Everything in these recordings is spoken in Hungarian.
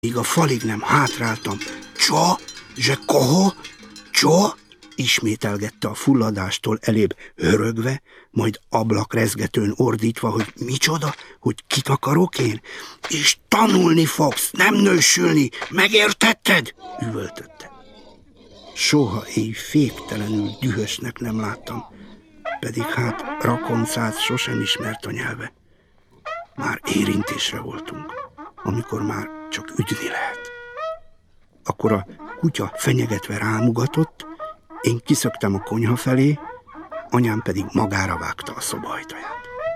míg a falig nem hátráltam. Csa, je koho, csa, ismételgette a fulladástól elébb hörögve, majd ablakrezgetőn ordítva, hogy micsoda, hogy kit akarok én, és tanulni fogsz, nem nősülni, megértetted? Üvöltötte. Soha éj féktelenül dühösnek nem láttam, pedig hát rakoncát sosem ismert a nyelve. Már érintésre voltunk, amikor már csak ügyni lehet. Akkor a kutya fenyegetve rámugatott, én kiszöktem a konyha felé, anyám pedig magára vágta a szoba ajtaját.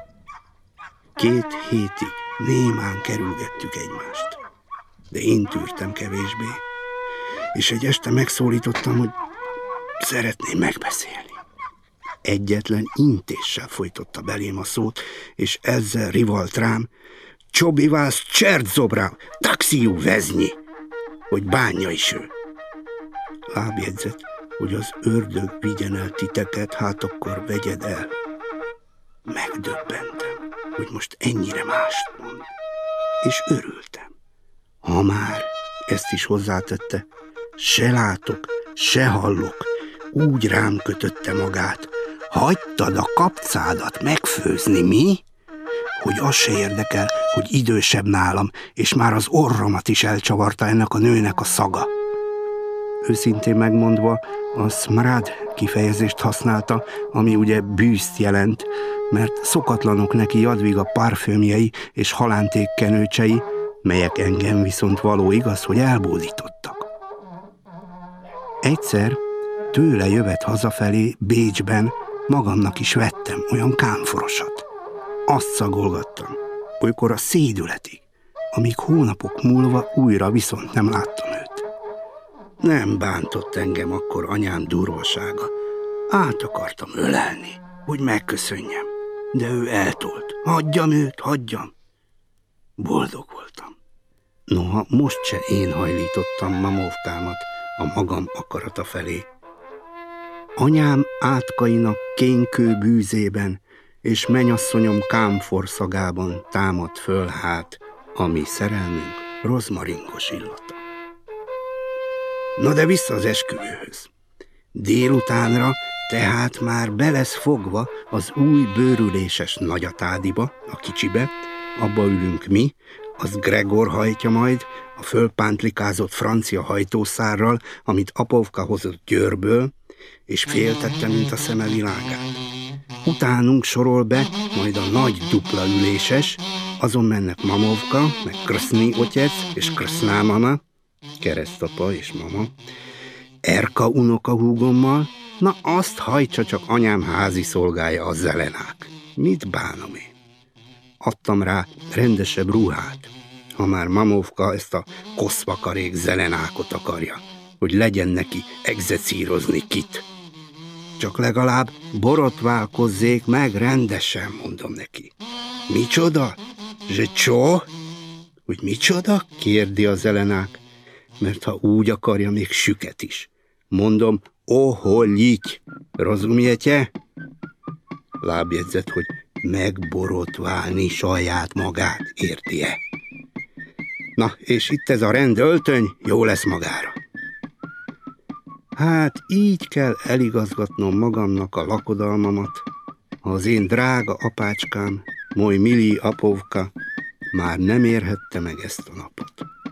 2 hétig némán kerülgettük egymást, de én tűrtem kevésbé, és egy este megszólítottam, hogy szeretném megbeszélni. Egyetlen intéssel folytotta belém a szót, és ezzel rivalt rám: Csobi vás csertzobrám, taxiú veznyi, hogy bánja is ő. Lábjegyzet, hogy az ördög vigyen el titeket, hát akkor vegyed el. Megdöbbentem, hogy most ennyire mást mond, és örültem. Ha már, ezt is hozzátette, se látok, se hallok, úgy rám kötötte magát. Hagytad a kapcádat megfőzni, mi? Hogy az se érdekel, hogy idősebb nálam, és már az orromat is elcsavarta ennek a nőnek a szaga. Őszintén megmondva, a smrad kifejezést használta, ami ugye bűzt jelent, mert szokatlanok neki Jadwiga parfümjei és halántékkenőcsei, melyek engem viszont való igaz, hogy elbódítottak. Egyszer tőle jövet hazafelé Bécsben magamnak is vettem olyan kámforosat. Azt szagolgattam, olykor a szédületig, amíg hónapok múlva újra viszont nem láttam őt. Nem bántott engem akkor anyám durvasága. Át akartam ölelni, hogy megköszönjem, de ő eltolt. Hagyjam őt, hagyjam. Boldog voltam. Noha most se én hajlítottam mamovkámat a magam akarata felé. Anyám átkainak kénykő bűzében és menyasszonyom kámforszagában támadt föl hát a mi szerelmünk rozmaringos illata. Na de vissza az esküvőhöz. Délutánra tehát már be lesz fogva az új bőrüléses nagyatádiba, a kicsibe, abba ülünk mi, az Gregor hajtja majd a fölpántlikázott francia hajtószárral, amit Apovka hozott Győrből, és féltette, mint a szeme világát. Utánunk sorol be majd a nagy dupla üléses, azon mennek Mamovka, meg Krszny otec és Krszná mama, keresztapa és mama, Erka unokahúgommal, na azt hajtsa csak anyám házi szolgája, a Zelenák. Mit bánom én? Adtam rá rendesebb ruhát, ha már Mamovka ezt a koszvakarék Zelenákot akarja, hogy legyen neki egzecírozni kit. Csak legalább borotválkozzék meg rendesen, mondom neki. Micsoda? Je csó? Hogy micsoda? Kérdi a Zelenák, mert ha úgy akarja, még süket is. Mondom, oholjik, rozumiecie? Lábjegyzet, hogy megborotválni saját magát, érti-e? Na, és itt ez a rendöltöny, jó lesz magára. Hát így kell eligazgatnom magamnak a lakodalmamat, ha az én drága apácskám, moj mili Apovka már nem érhette meg ezt a napot.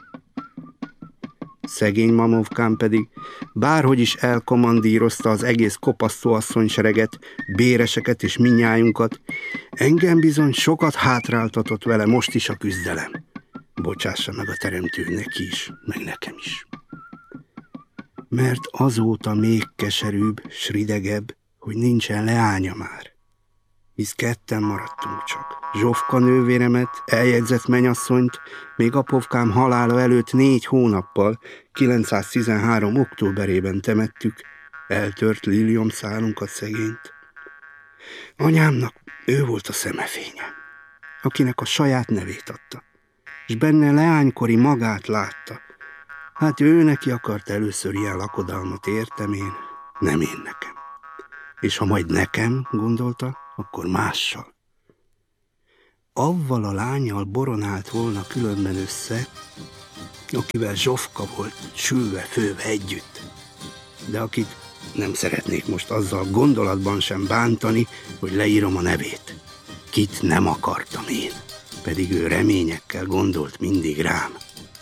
Szegény Mamovkám pedig bárhogy is elkommandírozta az egész kopasztóasszonysereget, béreseket és mindnyájunkat, engem bizony sokat hátráltatott vele most is a küzdelem. Bocsássa meg a teremtő neki is, meg nekem is. Mert azóta még keserűbb, s ridegebb, hogy nincsen leánya már. Hisz ketten maradtunk csak. Zsofka nővéremet, eljegyzett menyasszonyt, még Apovkám halála előtt 4 hónappal, 913. októberében temettük, eltört liliomszálunkat szegényt. Anyámnak ő volt a szemefénye, akinek a saját nevét adta, és benne leánykori magát látta. Hát ő neki akart először ilyen lakodalmat, értem én, nem én nekem. És ha majd nekem, gondolta, akkor mással. Avval a lánnyal boronált volna különben össze, akivel Zsofka volt sülve-főve együtt, de akit nem szeretnék most azzal gondolatban sem bántani, hogy leírom a nevét. Kit nem akartam én, pedig ő reményekkel gondolt mindig rám.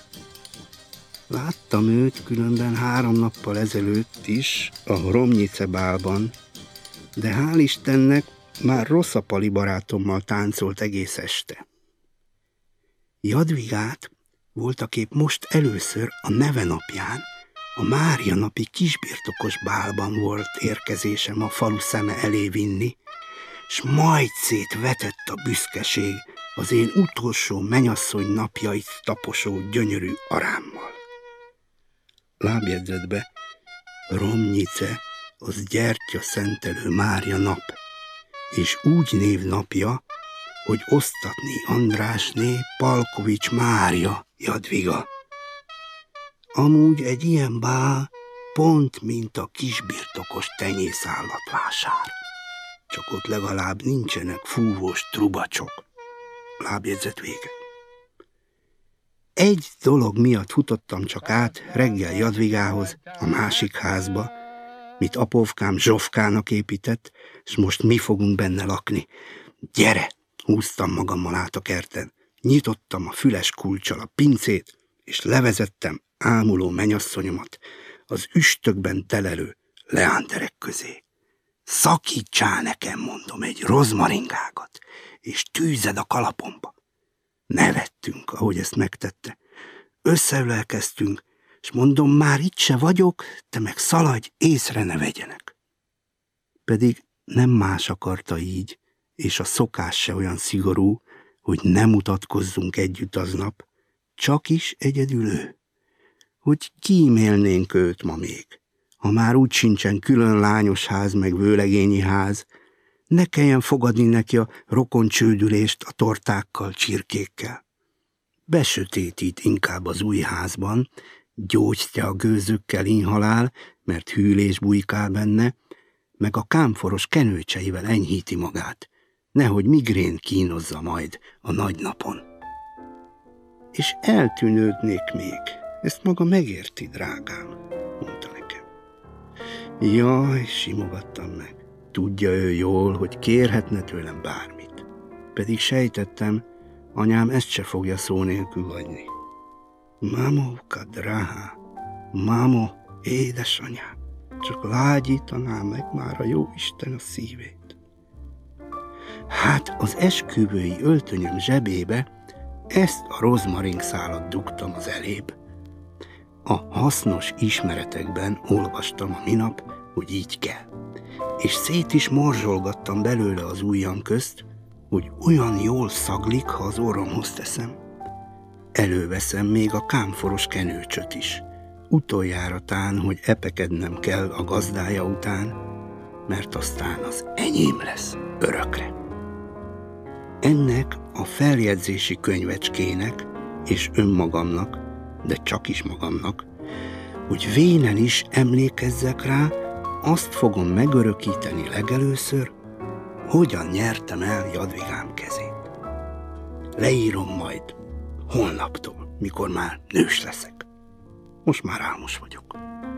Láttam őt különben 3 nappal ezelőtt is a Hromnyice bálban, de hál' Istennek már Rosszapali barátommal táncolt egész este. Jadvigát voltaképp most először a nevenapján, a Mária napi kisbirtokos bálban volt érkezésem a falu szeme elé vinni, s majd szétvetett a büszkeség az én utolsó menyasszony napjait taposó gyönyörű arámmal. Lábjegyzetbe Hromnyice az gyertya szentelő Mária nap, és úgy névnapja, hogy Osztatné Andrásné Palkovics Mária Jadviga. Amúgy egy ilyen bál pont mint a kisbirtokos tenyészállatvásár. Csak ott legalább nincsenek fúvós trubacsok. Lábjegyzet vége. Egy dolog miatt futottam csak át reggel Jadvigához, a másik házba, mit apóvkám Zsofkának épített, és most mi fogunk benne lakni. Gyere! Húztam magammal át a kerten, nyitottam a füles kulccsal a pincét, és levezettem ámuló menyasszonyomat az üstökben telelő leánderek közé. Szakítsál nekem, mondom, egy rozmaringágat, és tűzed a kalapomba. Nevettünk, ahogy ezt megtette. Összeülelkeztünk, és mondom, már itt se vagyok, te meg szaladj, észre ne vegyenek. Pedig nem más akarta így, és a szokás se olyan szigorú, hogy ne mutatkozzunk együtt aznap, csak is egyedül ő. Hogy kímélnénk őt ma még, ha már úgy sincsen külön lányos ház meg vőlegényi ház, ne kelljen fogadni neki a rokoncsődülést a tortákkal, csirkékkel. Besötétít inkább az új házban, gyógytja a gőzökkel inhalál, mert hűlés bujkál benne, meg a kámforos kenőcseivel enyhíti magát, nehogy migrén kínozza majd a nagy napon. És eltűnődnék még, ezt maga megérti, drágám, mondta nekem. Jaj, simogattam meg. Tudja ő jól, hogy kérhetne tőlem bármit. Pedig sejtettem, anyám ezt se fogja szó nélkül hagyni. Mamovka, dráha, mamo, édesanyám, csak lágyítaná meg már a jóisten a szívét. Hát az esküvői öltönyöm zsebébe ezt a rozmaringszálat dugtam az elébb. A hasznos ismeretekben olvastam a minap, hogy így kell. És szét is morzsolgattam belőle az ujjam közt, hogy olyan jól szaglik, ha az orromhoz teszem. Előveszem még a kámforos kenőcsöt is. Utoljára tán, hogy epekednem kell a gazdája után, mert aztán az enyém lesz örökre. Ennek a feljegyzési könyvecskének és önmagamnak, de csak is magamnak, hogy vénen is emlékezzek rá, azt fogom megörökíteni legelőször, hogyan nyertem el Jadvigám kezét. Leírom majd holnaptól, mikor már nős leszek. Most már álmos vagyok.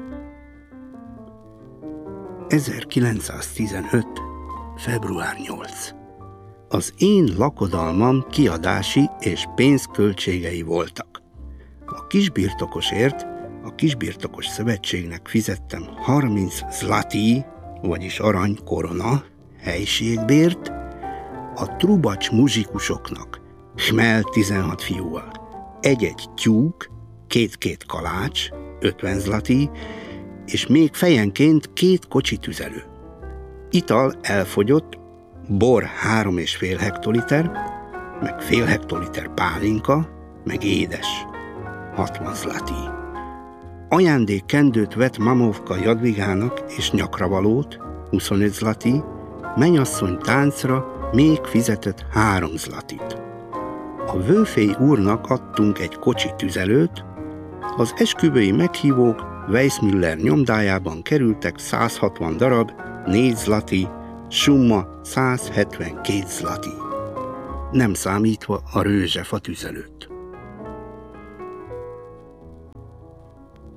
1915. február 8. Az én lakodalmam kiadási és pénzköltségei voltak. A kisbirtokosért a Kisbirtokos Szövetségnek fizettem 30 zlati, vagyis aranykorona helységbért, a trubacs muzsikusoknak, Hmel 16 fiúval, egy-egy tyúk, 2-2 kalács, 50 zlati, és még fejenként 2 kocsi tüzelő. Ital elfogyott, bor 3,5 hektoliter, meg fél hektoliter pálinka, meg édes, 60 zlati. Ajándékkendőt vett Mamovka Jadvigának és nyakravalót, 25 zlati, mennyasszony táncra még fizetett 3 zlatit. A vőfély úrnak adtunk egy kocsi tüzelőt, az esküvői meghívók Weissmüller nyomdájában kerültek 160 darab, 4 zlati, summa 172 zlati, nem számítva a rőzsefa tüzelőt.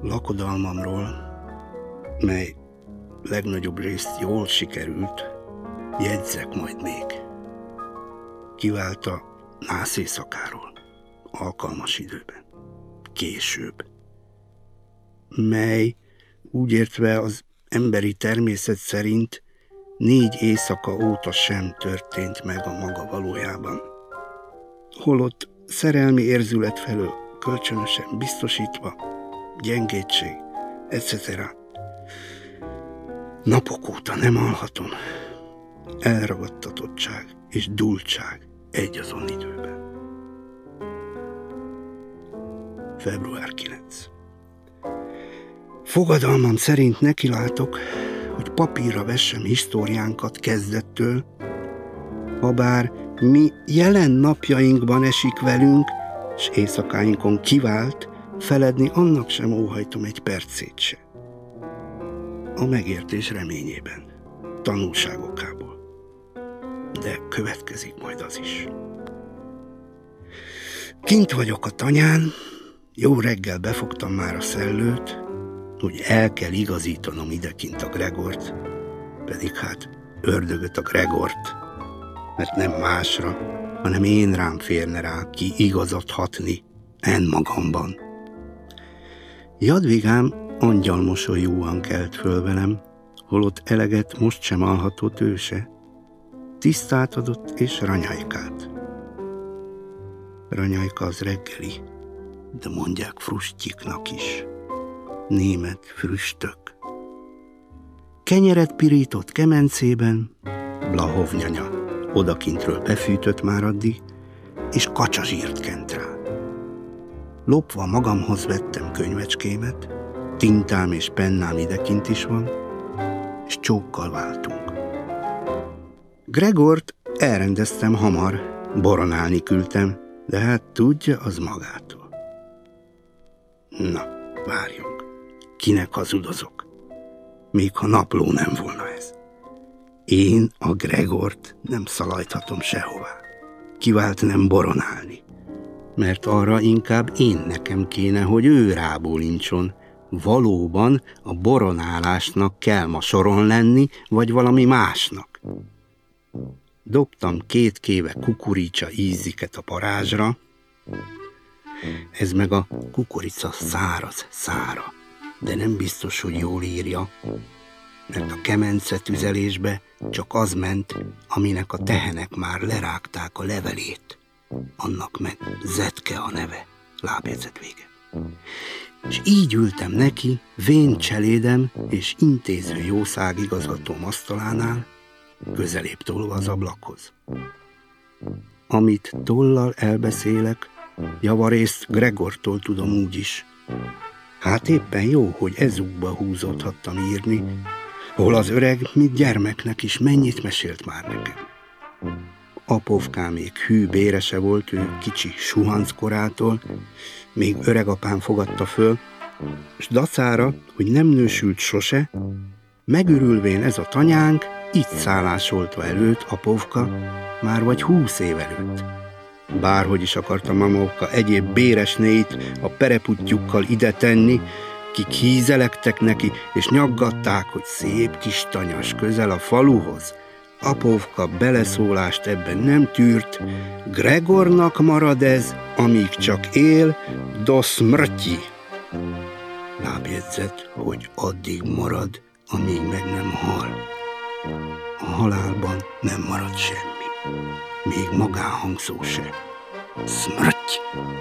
Lakodalmamról, mely legnagyobb részt jól sikerült, jegyzek majd még. Kivált a nász éjszakáról, alkalmas időben, később, mely úgy értve az emberi természet szerint 4 éjszaka óta sem történt meg a maga valójában. Holott szerelmi érzület felől kölcsönösen biztosítva, gyengétség, etc. Napok óta nem alhatom. Elragadtatottság és dultság egyazon időben. Február 9. Fogadalmam szerint nekilátok, hogy papírra vessem históriánkat kezdettől, habár mi jelen napjainkban esik velünk, s éjszakáinkon kivált, feledni annak sem óhajtom egy percét se. A megértés reményében, tanulságokából. De következik majd az is. Kint vagyok a tanyán, jó reggel befogtam már a szellőt, hogy el kell igazítanom idekint a Gregort, pedig hát ördögöt a Gregort, mert nem másra, hanem én rám férne rá ki igazodhatni en magamban. Jadvigám angyalmosolyúan kelt föl velem, holott eleget most sem alhatott ő se. Tisztát adott és ranyajkát. Ranyajka az reggeli, de mondják frustjiknak is. Német früstök. Kenyeret pirított kemencében, Blahovnyanya odakintről befűtött már addig, és kacsazsírt kent rá. Lopva magamhoz vettem könyvecskémet, tintám és pennám idekint is van, és csókkal váltunk. Gregort elrendeztem hamar, boronálni küldtem, de hát tudja az magától. Na, várjunk, kinek hazudozok? Még ha napló nem volna ez. Én a Gregort nem szalajthatom sehová. Kivált nem boronálni, mert arra inkább én nekem kéne, hogy ő rábólincson. Valóban a boronálásnak kell ma soron lenni, vagy valami másnak. Dobtam 2 kéve kukoricsa íziket a parázsra, ez meg a kukorica száraz szára, de nem biztos, hogy jól írja, mert a kemence tüzelésbe csak az ment, aminek a tehenek már lerágták a levelét, annak meg Zetke a neve, lábjegyzet vége. És így ültem neki, vén cselédem és intéző jószág igazgatóm asztalánál, közelébb tolva az ablakhoz. Amit tollal elbeszélek, javarészt Gregortól tudom úgy is. Hát éppen jó, hogy ezútba húzódhattam írni, hol az öreg, mint gyermeknek is mennyit mesélt már nekem. Apovkámék hű bérese volt ő kicsi suhanckorától, még öregapám fogadta föl, s dacára, hogy nem nősült sose, megürülvén ez a tanyánk, itt szállásolta előtt Apovka, már vagy 20 év előtt. Bárhogy is akarta Mamovka egyéb béresnéit a pereputtyukkal ide tenni, kik hízelektek neki, és nyaggatták, hogy szép kis tanyas közel a faluhoz. Apovka beleszólást ebben nem tűrt, Gregornak marad ez, amíg csak él, do smrtyi. Lábjegyzet, hogy addig marad, amíg meg nem hal. A halálban nem marad semmi, még magánhangszó se. Smrtyi.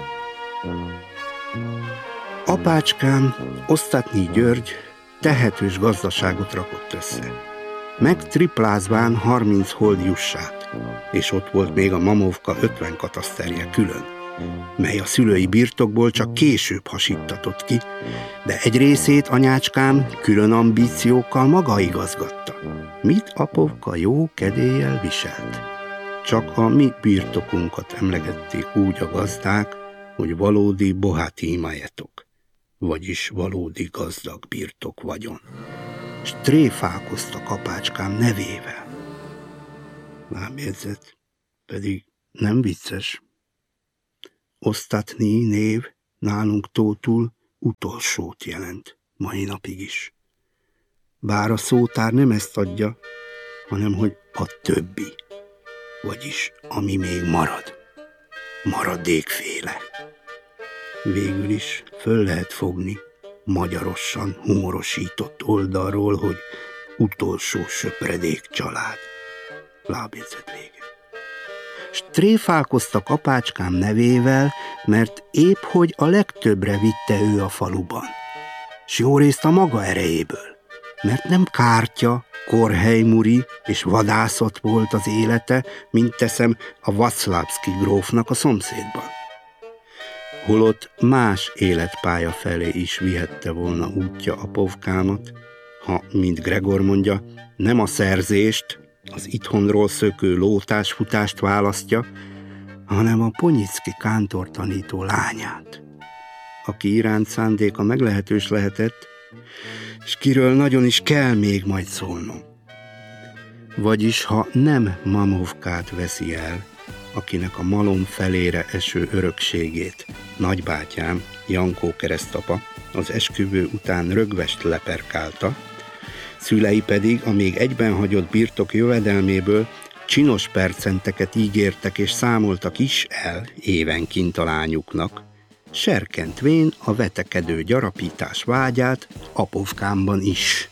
Apácskám, Osztatnyi György tehetős gazdaságot rakott össze. Megtriplázván 30 holdjussát, és ott volt még a Mamovka 50 kataszterje külön, mely a szülői birtokból csak később hasíttatott ki, de egy részét anyácskám külön ambíciókkal maga igazgatta. Mit Apovka jó kedéllyel viselt. Csak a mi birtokunkat emlegették úgy a gazdák, hogy valódi bohati majetok, vagyis valódi gazdag birtok vagyon. S tréfálkoztak apácskám nevével. Lábjegyzet, pedig nem vicces. Osztatnyi név nálunk Tótul utolsót jelent, mai napig is. Bár a szótár nem ezt adja, hanem hogy a többi, vagyis ami még marad, maradékféle. Végül is föl lehet fogni magyarosan humorosított oldalról, hogy utolsó söpredék család. Lábjegyzet vége. S tréfálkoztak apácskám nevével, mert épp hogy a legtöbbre vitte ő a faluban. S jó részt a maga erejéből, mert nem kártya, korhelymuri és vadászat volt az élete, mint teszem a Vaclavszky grófnak a szomszédban. Holott más életpálya felé is vihette volna útja Apovkámat, ha, mint Gregor mondja, nem a szerzést, az itthonról szökő lótásfutást választja, hanem a Ponyicki kántortanító lányát, aki iránt szándéka meglehetős lehetett, és kiről nagyon is kell még majd szólnom. Vagyis, ha nem Mamovkát veszi el, akinek a malom felére eső örökségét nagybátyám, Jankó keresztapa az esküvő után rögvest leperkálta, szülei pedig a még egyben hagyott birtok jövedelméből csinos percenteket ígértek és számoltak is el évenként a lányuknak, serkentvén a vetekedő gyarapítás vágyát Apovkámban is.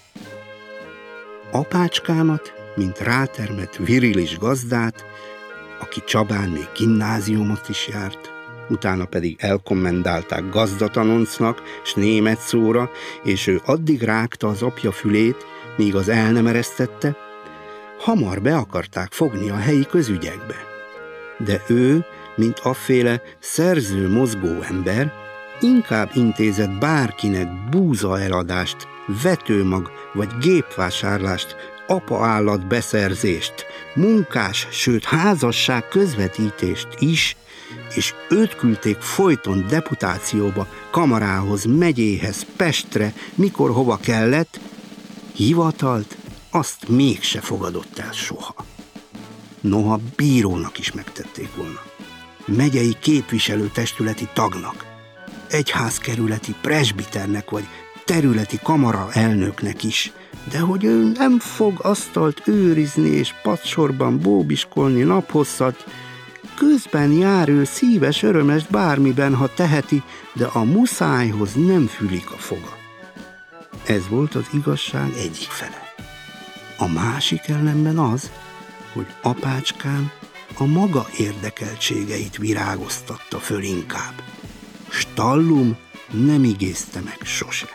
Apácskámat, mint rátermett virilis gazdát, aki Csabán még gimnáziumot is járt, utána pedig elkommendálták gazdatanoncnak s német szóra, és ő addig rágta az apja fülét, míg az el nem eresztette, hamar be akarták fogni a helyi közügyekbe. De ő, mint afféle szerző mozgó ember, inkább intézett bárkinek búza eladást, vetőmag vagy gépvásárlást, apaállat beszerzést, munkás, sőt házasság közvetítést is, és őt küldték folyton deputációba, kamarához, megyéhez, Pestre, mikor hova kellett, hivatalt azt mégse fogadott el soha. Noha bírónak is megtették volna, megyei képviselőtestületi tagnak, egyházkerületi presbiternek vagy területi kamara elnöknek is, de hogy ő nem fog asztalt őrizni és padsorban bóbiskolni naphosszat, közben jár ő szíves örömest bármiben, ha teheti, de a muszájhoz nem fülik a foga. Ez volt az igazság egyik fele. A másik ellenben az, hogy apácskám a maga érdekeltségeit virágoztatta föl inkább. Stallum nem igézte meg sose.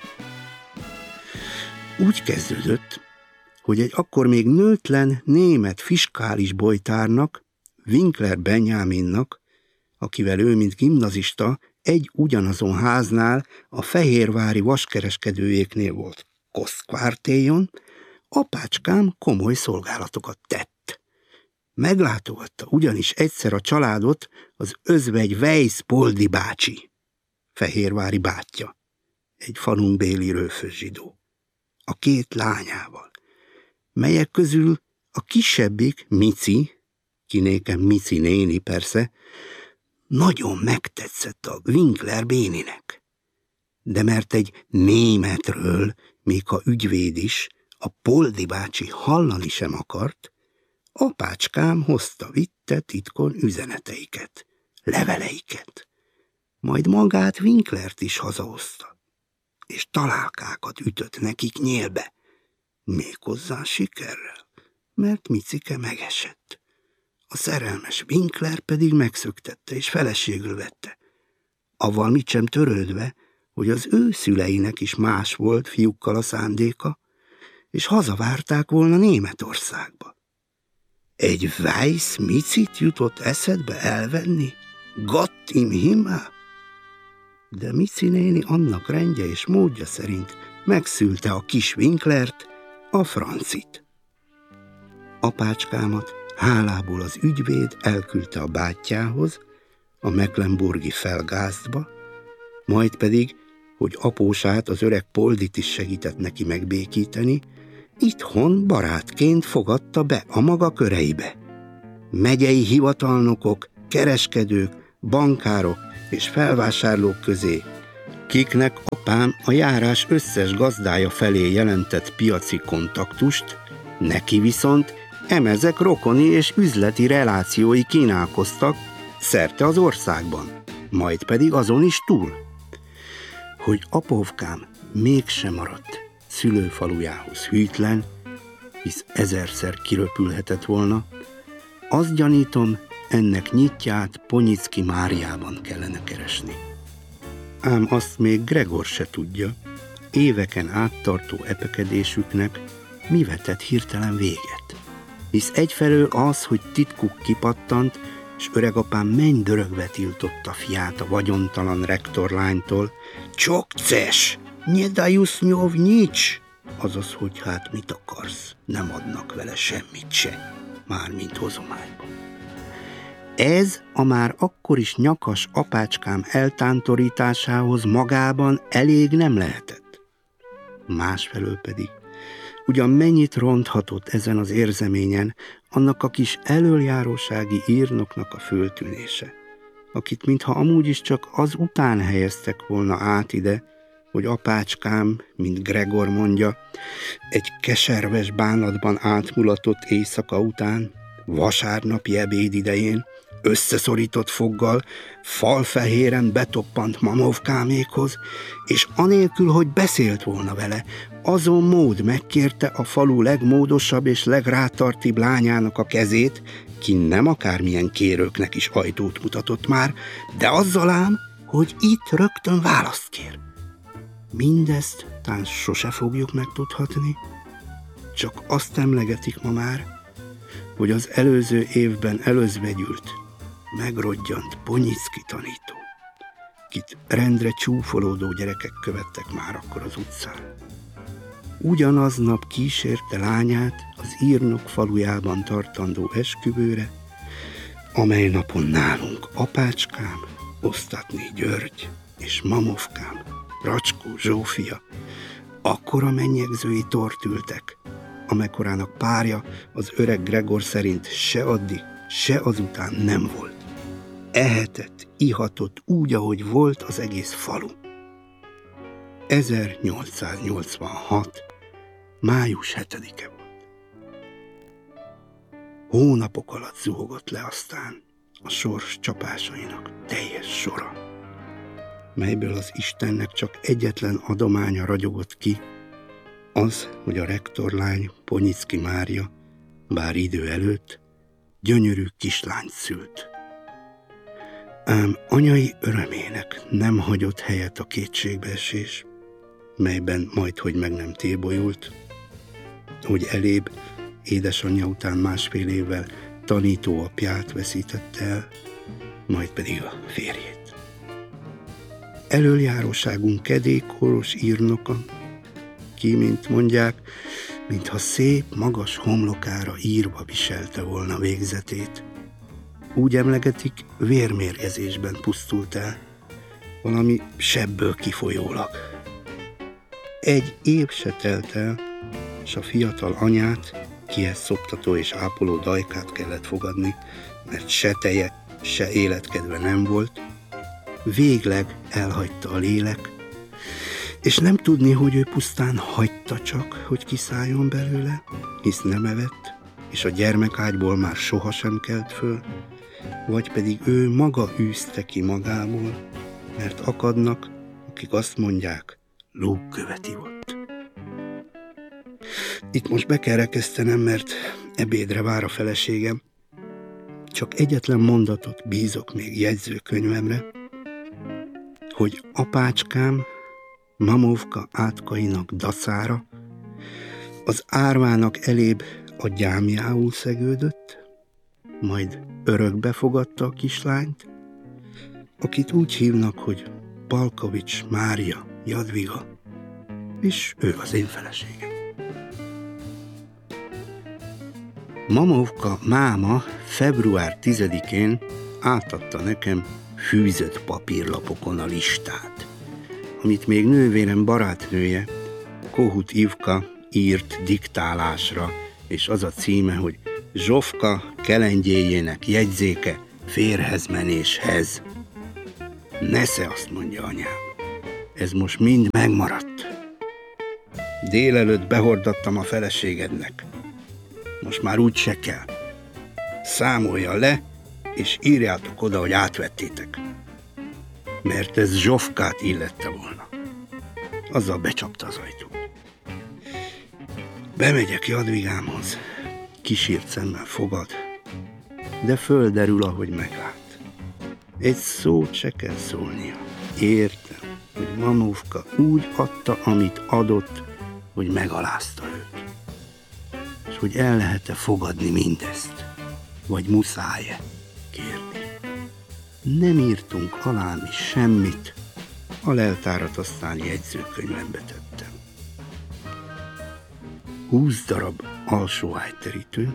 Úgy kezdődött, hogy egy akkor még nőtlen német fiskális bojtárnak, Winkler Benjaminnak, akivel ő, mint gimnazista, egy ugyanazon háznál, a fehérvári vaskereskedőjéknél volt Koszkvártéjon, apácskám komoly szolgálatokat tett. Meglátogatta ugyanis egyszer a családot az özvegy Weiss Poldi bácsi, fehérvári bátyja, egy falunkbéli rőfös zsidó, a két lányával, melyek közül a kisebbik, Mici, kinékem Mici néni persze, nagyon megtetszett a Winkler béninek. De mert egy németről, még ha ügyvéd is, a Poldi bácsi hallani sem akart, apácskám hozta-vitte titkon üzeneteiket, leveleiket, majd magát Winklert is hazahozta, és találkákat ütött nekik nyélbe, méghozzá sikerrel, mert Micike megesett. A szerelmes Winkler pedig megszöktette és feleségül vette, avval mit sem törődve, hogy az ő szüleinek is más volt fiúkkal a szándéka, és hazavárták volna Németországba. Egy Weiss Micit jutott eszedbe elvenni? Gott im Himmel! De Mici néni annak rendje és módja szerint megszülte a kis Winklert, a Francit. Apácskámat hálából az ügyvéd elküldte a bátyjához, a Mecklenburgi Felgázdba, majd pedig, hogy apósát, az öreg Poldit is segített neki megbékíteni, itthon barátként fogadta be a maga köreibe. Megyei hivatalnokok, kereskedők, bankárok és felvásárlók közé kiknek apám a járás összes gazdája felé jelentett piaci kontaktust, neki viszont emezek rokoni és üzleti relációi kínálkoztak szerte az országban, majd pedig azon is túl. Hogy apovkám mégsem maradt szülőfalujához hűtlen, hisz ezerszer kiröpülhetett volna, azt gyanítom, ennek nyitját Ponyicki Máriában kellene keresni. Ám azt még Gregor se tudja, éveken áttartó epekedésüknek mi vetett hirtelen véget. Hisz egyfelől az, hogy titkuk kipattant, és öregapám mennydörögve tiltotta fiát a vagyontalan rektorlánytól, csokces, nie dajusz nyov nics, azaz, hogy hát mit akarsz, nem adnak vele semmit se, mármint hozományban. Ez a már akkor is nyakas apácskám eltántorításához magában elég nem lehetett. Másfelől pedig, ugyan mennyit ronthatott ezen az érzeményen annak a kis elöljárósági írnoknak a föltűnése, akit mintha amúgy is csak az után helyeztek volna át ide, hogy apácskám, mint Gregor mondja, egy keserves bánatban átmulatott éjszaka után, vasárnapi ebéd idején, összeszorított foggal, falfehéren betoppant Mamovkámékhoz, és anélkül, hogy beszélt volna vele, azon mód megkérte a falu legmódosabb és legrátartibb lányának a kezét, ki nem akármilyen kérőknek is ajtót mutatott már, de azzal ám, hogy itt rögtön választ kér. Mindezt tán sose fogjuk megtudhatni, csak azt emlegetik ma már, hogy az előző évben előzvegyült, megrodjant Ponyicki tanító, kit rendre csúfolódó gyerekek követtek már akkor az utcán. Ugyanaznap kísérte lányát az írnok falujában tartandó esküvőre, amely napon nálunk apácskám, Osztatné György és Mamovkám, Racskó Zsófia, akkora mennyegzői tort ültek, amekkorának párja az öreg Gregor szerint se addig, se azután nem volt. Ehetett, ihatott úgy, ahogy volt az egész falu. 1886. május 7-e volt. Hónapok alatt zuhogott le aztán a sors csapásainak teljes sora, melyből az Istennek csak egyetlen adománya ragyogott ki, az, hogy a rektorlány, Ponyicki Mária, bár idő előtt, gyönyörű kislányt szült. Ám anyai örömének nem hagyott helyet a kétségbeesés, melyben majdhogy meg nem tébolyult, hogy elébb édesanyja után másfél évvel tanítóapját veszítette el, majd pedig a férjét. Elöljáróságunk kedélykoros írnoka, ki, mint mondják, mintha szép, magas homlokára írva viselte volna végzetét. Úgy emlegetik, vérmérgezésben pusztult el, valami sebből kifolyólag. Egy év se telt el, s a fiatal anyát, kihez szoptató és ápoló Dajkát kellett fogadni, mert se teje, se életkedve nem volt, végleg elhagyta a lélek, és nem tudni, hogy ő pusztán hagyta csak, hogy kiszálljon belőle, hisz nem evett, és a gyermekágyból már sohasem kelt föl, vagy pedig ő maga űzte ki magából, mert akadnak, akik azt mondják, lógkövet ivott. Itt most be kell rekesztenem, mert ebédre vár a feleségem. Csak egyetlen mondatot bízok még jegyzőkönyvemre, hogy apácskám Mamovka átkainak dacára az árvának elébb a gyámjául szegődött, majd örökbe fogadta a kislányt, akit úgy hívnak, hogy Palkovics Mária Jadviga, és ő az én feleségem. Mamovka máma február 10-én átadta nekem fűzött papírlapokon a listát, amit még nővérem barátnője, Kohut Ivka írt diktálásra, és az a címe, hogy Zsofka kelengyéjének jegyzéke férhez menéshez. Nesze, azt mondja anyám, Ez most mind megmaradt. Délelőtt behordattam a feleségednek. Most már úgy se kell. Számolja le, és írjátok oda, hogy átvettétek. Mert ez Zsofkát illette volna. Azzal becsapta az ajtót. Bemegyek Jadvigámhoz. Kísírt szemmel fogad, de földerül, ahogy meglát. Egy szót se kell szólnia. Értem, hogy Mamovka úgy adta, amit adott, hogy megalázta őt. És hogy el lehet-e fogadni mindezt, vagy muszáj-e kérni. Nem írtunk alá mi semmit, a leltárat aztán jegyzőkönyvembe tettem. 20 darab alsó ágyterítő,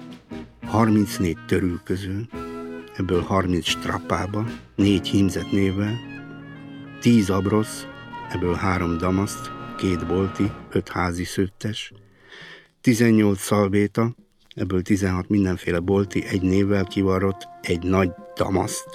34 törülköző, ebből 30 strappába, 4 hímzett névvel, 10 abrosz, ebből 3 damaszt, 2 bolti, 5 házi szőttes, 18 szalvéta, ebből 16 mindenféle bolti, 1 névvel kivarrott, 1 nagy damaszt,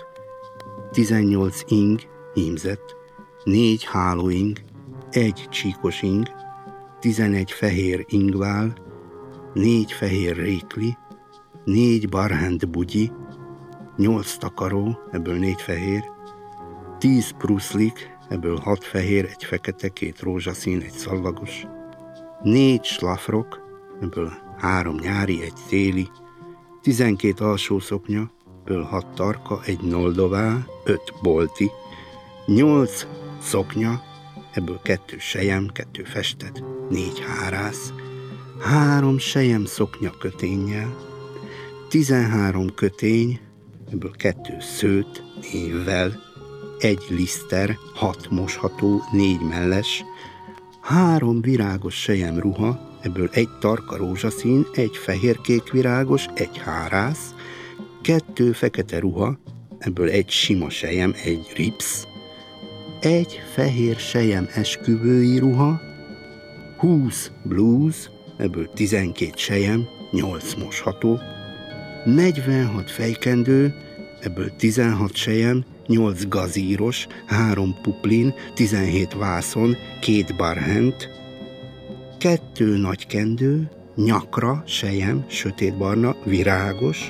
18 ing, hímzett, 4 hálóing, 1 csíkos ing, 11 fehér ingvál, 4 fehér rékli, 4 barhent bugyi, 8 takaró, ebből 4 fehér, 10 pruszlik, ebből 6 fehér, 1 fekete, 2 rózsaszín, 1 szallagos, 4 slafrok, ebből 3 nyári, 1 téli, 12 alsó szoknya, ebből 6 tarka, 1 noldová, 5 bolti, 8 szoknya, ebből 2 sejem, 2 festett, 4 hárász, 3 sejem szoknya köténnyel, 13 kötény, ebből 2 szőt névvel, 1 liszter, 6 mosható, 4 melles, 3 virágos sejem ruha, ebből 1 tarka rózsaszín, 1 fehérkék virágos, 1 hárász, 2 fekete ruha, ebből 1 sima sejem, 1 ripsz, 1 fehér sejem esküvői ruha, 20 blúz, ebből 12 sejem, 8 mosható, 46 fejkendő, ebből 16 sejem, 8 gazíros, 3 puplin, 17 vászon, 2 barhent, 2 nagykendő, nyakra, sejem, sötétbarna, virágos,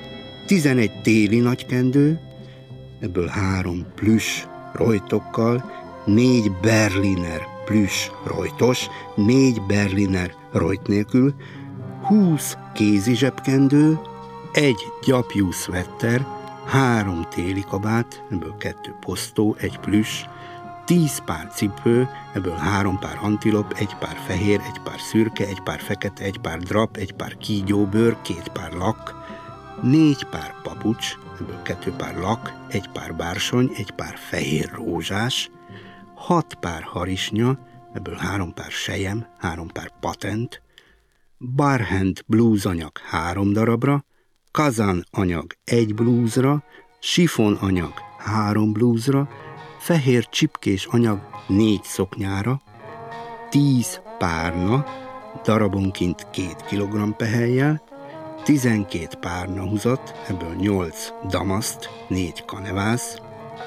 11 téli nagykendő, ebből 3 plüss rojtokkal, 4 berliner plüss rojtos, 4 berliner rojt nélkül, 20 kézi zsebkendő, 1 gyapjú szvetter, 3 téli kabát, ebből 2 posztó, 1 plüss, 10 pár cipő, ebből 3 pár antilop, 1 pár fehér, 1 pár szürke, 1 pár fekete, 1 pár drap, 1 pár kígyóbőr, 2 pár lak, 4 pár papucs, ebből 2 pár lak, 1 pár bársony, 1 pár fehér rózsás, 6 pár harisnya, ebből 3 pár sejem, 3 pár patent, barhent blúzanyag 3 darabra, kazan anyag 1 blúzra, sifon anyag 3 blúzra, fehér csipkés anyag 4 szoknyára, 10 párna, darabonként 2 kg pehellyel, 12 párna húzat, ebből 8 damaszt, 4 kanevász,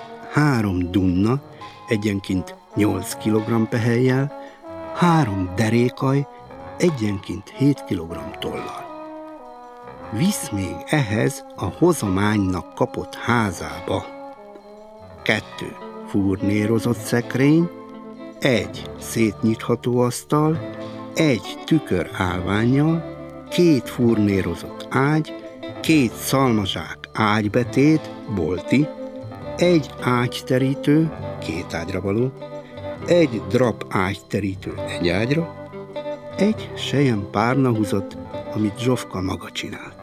3 dunna, egyenként 8 kg pehellyel, 3 derékaj, egyenként 7 kg tollal. Visz még ehhez a hozománynak kapott házába 2 furnérozott szekrény, 1 szétnyitható asztal, 1 tükör állvánnyal, 2 furnérozott ágy, 2 szalmazsák ágybetét, bolti, 1 ágyterítő, 2 ágyra való, 1 drap ágyterítő 1 ágyra, 1 sejem párnahúzat, amit Zsofka maga csinált.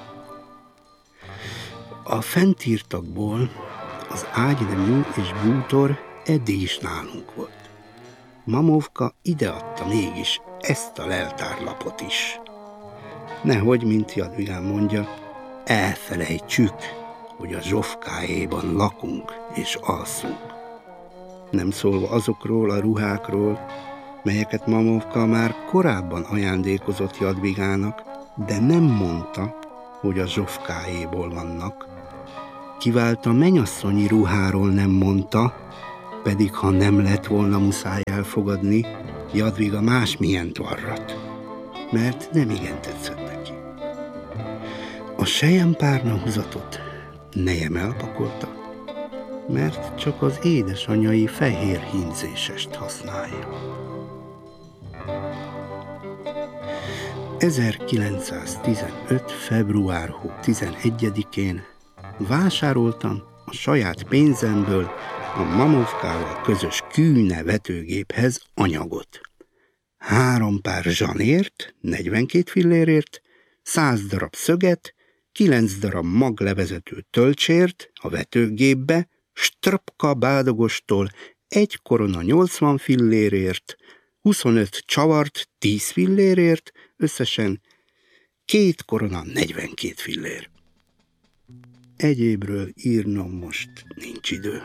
A fentírtakból az ágynemű és bútor eddig is nálunk volt. Mamovka ideadta mégis ezt a leltárlapot is. Nehogy, mint Jadvigán mondja, elfelejtsük, hogy a Zsofkáéban lakunk és alszunk. Nem szólva azokról a ruhákról, melyeket Mamovka már korábban ajándékozott Jadvigának, de nem mondta, hogy a Zsofkáéból vannak. Kivált a menyasszonyi ruháról nem mondta, Pedig ha nem lett volna muszáj elfogadni, Jadviga másmilyent varrat, mert nem igen tetszett neki. A selyempárna húzatot nejem elpakolta, mert csak az édesanyai fehér hímzésest használja. 1915. február 11-én vásároltam a saját pénzemből a Mamovkával közös Kühne vetőgéphez anyagot. 3 pár zsanért, 42 fillérért, 100 darab szöget, 9 darab maglevezető töltsért a vetőgépbe, strapka bádogostól 1 korona 80 fillérért, 25 csavart 10 fillérért, összesen 2 korona 42 fillér. Egyébről írnom most nincs idő.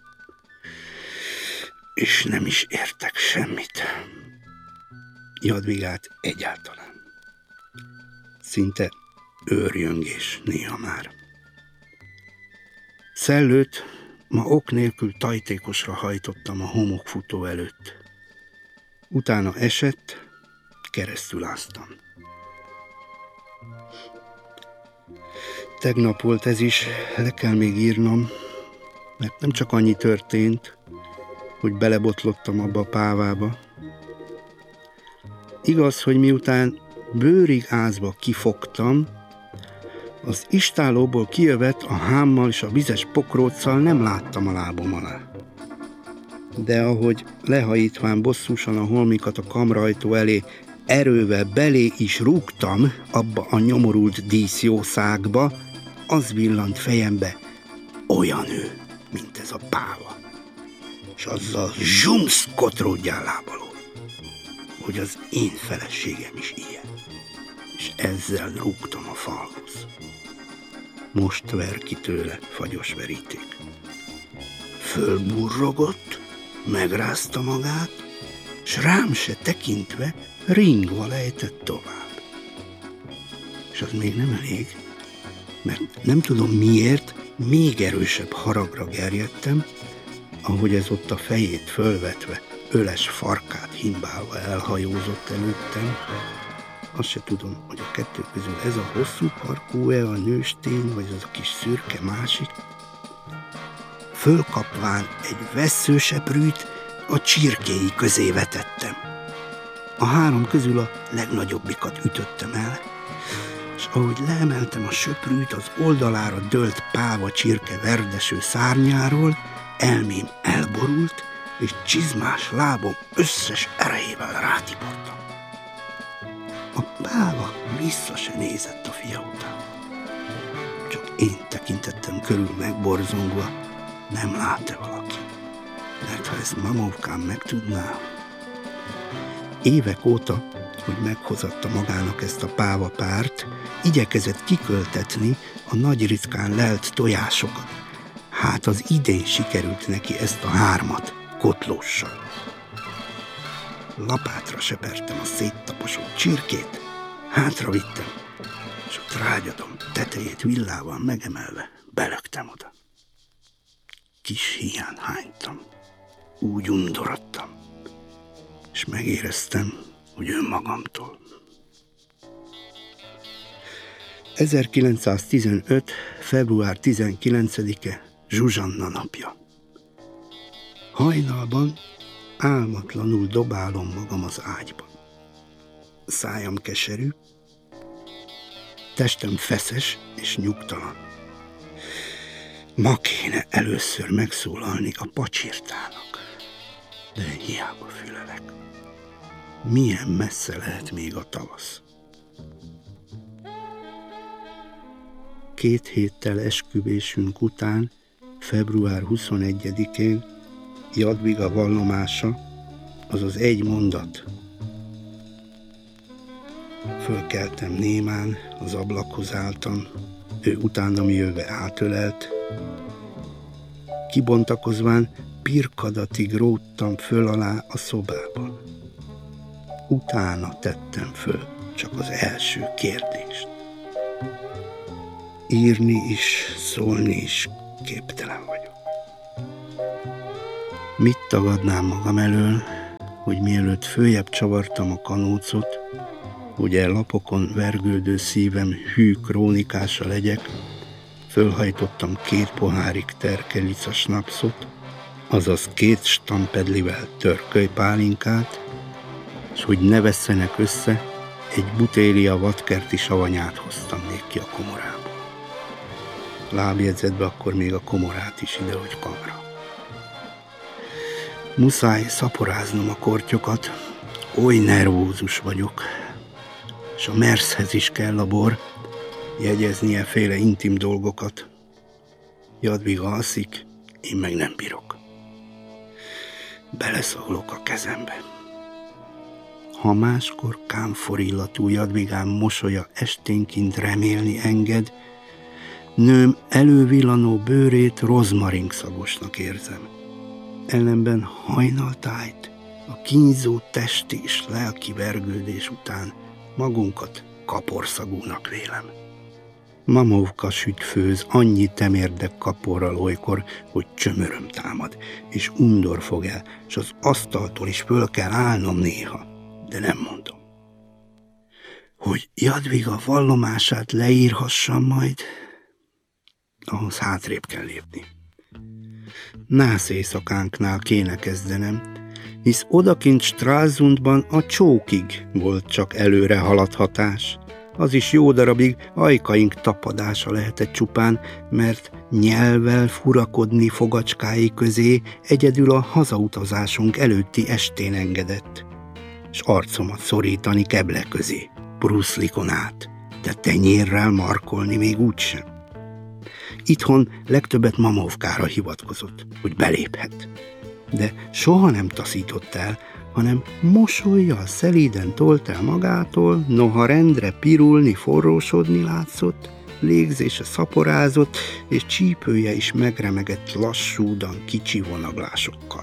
És nem is értek semmit. Jadvigát egyáltalán. Szinte őrjöngés néha már. Szellőt ma ok nélkül tajtékosra hajtottam a homokfutó előtt. Utána esett, keresztül áztam. Tegnap volt ez is, le kell még írnom, mert nem csak annyi történt, hogy belebotlottam abba a pávába. Igaz, hogy miután bőrig ázva kifogtam, az istállóból kijövet a hámmal és a vizes pokróccal nem láttam a lábom alá. De ahogy lehajítván bosszúsan a holmikat a kamrajtó elé, erővel belé is rúgtam abba a nyomorult díszjószágba, az villant fejembe, olyan ő, mint ez a páva. És azzal zsumsz kotródjál lábalól, hogy az én feleségem is ilyen. És ezzel rúgtam a falhoz. Most ver ki tőle fagyos veríték. Fölburrogott, megrázta magát, s rám se tekintve ringva lejtett tovább. És az még nem elég, mert nem tudom miért, még erősebb haragra gerjedtem, ahogy ez ott a fejét fölvetve, öles farkát himbálva elhajózott előttem. Azt se tudom, hogy a kettő közül ez a hosszú farkú-e a nőstény, vagy az a kis szürke másik. Fölkapván egy vesszőseprűt a csirkéi közé vetettem. A 3 közül a legnagyobbikat ütöttem el, és ahogy leemeltem a söprűt az oldalára dőlt páva csirke verdeső szárnyáról, elmém elborult, és csizmás lábom összes erejével rátipottam. A páva vissza se nézett a fia után. Csak én tekintettem körül megborzongva, nem lát-e valaki. Mert ha ezt Mamovkám megtudná... Évek óta, hogy meghozatta magának ezt a páva párt, igyekezett kiköltetni a nagy ritkán lelt tojásokat. Hát az idén sikerült neki ezt a 3 kotlóssal. Lapátra sepertem a széttaposott csirkét, hátra vittem, és a trágyadom tetejét villával megemelve belöktem oda. Kis híján hánytam, úgy undorodtam, és megéreztem, hogy önmagamtól. 1915. február 19-e Zsuzsanna napja. Hajnalban álmatlanul dobálom magam az ágyban. Szájam keserű, testem feszes és nyugtalan. Ma kéne először megszólalni a pacsirtának, de hiába fülelek. Milyen messze lehet még a tavasz? 2 héttel esküvésünk után, február 21-én Jadviga vallomása, azaz egy mondat. Fölkeltem némán, az ablakhoz álltam, ő utánam jöve átölelt. Kibontakozván pirkadatig róttam föl alá a szobában. Utána tettem föl csak az első kérdést. Írni is, szólni is képtelen vagyok. Mit tagadnám magam elől, hogy mielőtt följebb csavartam a kanócot, hogy lapokon vergődő szívem hű krónikása legyek, fölhajtottam 2 pohárig terkelica snapszot, azaz 2 stampedlivel törkölypálinkát, és hogy ne vesszenek össze, egy butélia vadkerti savanyát hoztam még ki a komorába. Lábjegyzetbe akkor még a komorát is ide, hogy kamra. Muszáj szaporáznom a kortyokat, oly nervózus vagyok, és a merszhez is kell a bor, jegyeznie féle intim dolgokat. Jadviga alszik, én meg nem bírok. Beleszaglok a kezembe. Ha máskor kámfor illatú Jadvigám mosolya esténként remélni enged, nőm elővillanó bőrét rozmaringszagosnak érzem. Ellenben hajnaltájt, a kínzó testi és lelki vergődés után magunkat kaporszagúnak vélem. Mamovka süt főz annyi temérdek kaporral olykor, hogy csömöröm támad, és undor fog el, s az asztaltól is föl kell állnom néha, de nem mondom. Hogy Jadviga vallomását leírhassam majd, ahhoz hátrébb kell lépni. Nász éjszakánknál kéne kezdenem, hisz odakint Stralsundban a csókig volt csak előre haladhatás. Az is jó darabig ajkaink tapadása lehetett csupán, mert nyelvvel furakodni fogacskái közé egyedül a hazautazásunk előtti estén engedett, s arcomat szorítani keble közé, bruszlikon át, de tenyérrel markolni még úgysem. Itthon legtöbbet Mamovkára hivatkozott, hogy beléphet, de soha nem taszított el, hanem mosollyal szelíden tolt el magától, noha rendre pirulni, forrósodni látszott, légzése szaporázott, és csípője is megremegett lassúdan kicsi vonaglásokkal.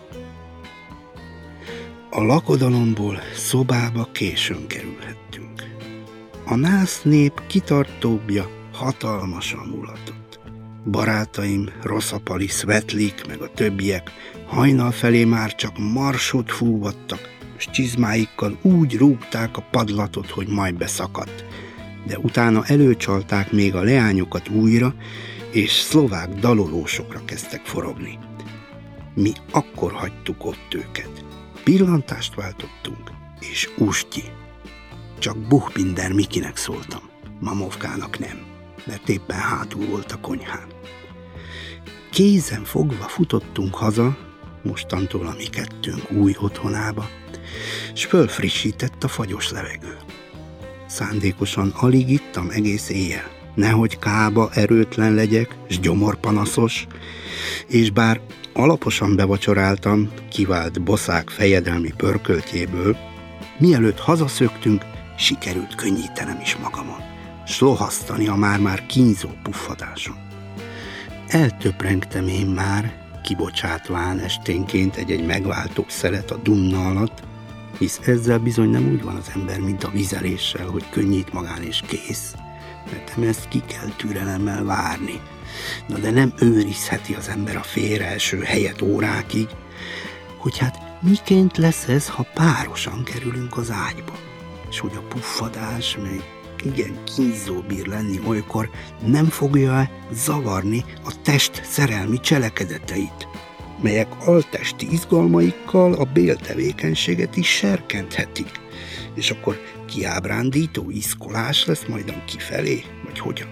A lakodalomból szobába későn kerülhettünk. A nász nép kitartóbbja hatalmasan mulatott. Barátaim, Rosszapali, Svetlik, meg a többiek hajnal felé már csak marsot fúvattak, s csizmáikkal úgy rúgták a padlatot, hogy majd beszakadt, de utána előcsalták még a leányokat újra, és szlovák dalolósokra kezdtek forogni. Mi akkor hagytuk ott őket. Pillantást váltottunk, és ustyi. Csak Buchbinder Mikinek szóltam, Mamovkának nem, mert éppen hátul volt a konyhán. Kézen fogva futottunk haza, mostantól a mi kettőnk új otthonába, s fölfrissített a fagyos levegő. Szándékosan alig ittam egész éjjel, nehogy kába erőtlen legyek, s gyomorpanaszos, és bár alaposan bevacsoráltam kivált boszák fejedelmi pörköltjéből, mielőtt hazaszöktünk, sikerült könnyítenem is magamon, s lohasztani a már-már kínzó puffadáson. Eltöprengtem én már, kibocsátván esténként egy megváltó szelet a dumna alatt, hisz ezzel bizony nem úgy van az ember, mint a vizeléssel, hogy könnyít magán és kész, mert ezt ki kell türelemmel várni. Na de nem őrizheti az ember a félreeső helyet órákig, hogy hát miként lesz ez, ha párosan kerülünk az ágyba, és hogy a puffadás meg igen kínzó bír lenni olykor, nem fogja zavarni a test szerelmi cselekedeteit, melyek altesti izgalmaikkal a béltevékenységet is serkenthetik, és akkor kiábrándító iszkolás lesz majdan kifelé, vagy hogyan?